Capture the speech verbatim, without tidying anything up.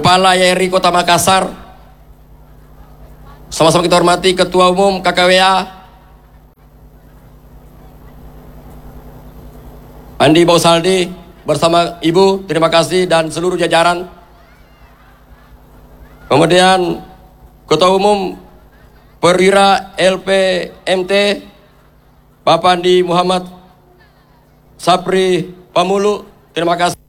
Kepala Y R I Kota Makassar, sama-sama kita hormati Ketua Umum K K W A Andi Bausaldi bersama Ibu, terima kasih, dan seluruh jajaran. Kemudian Ketua Umum Perwira L P M T Bapak Andi Muhammad Sapri Pamulu, terima kasih.